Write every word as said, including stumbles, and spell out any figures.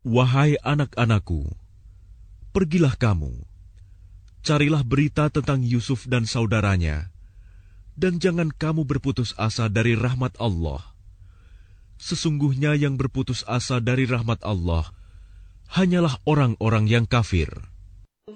Wahai anak-anakku, pergilah kamu, carilah berita tentang Yusuf dan saudaranya, dan jangan kamu berputus asa dari rahmat Allah. Sesungguhnya yang berputus asa dari rahmat Allah hanyalah orang-orang yang kafir.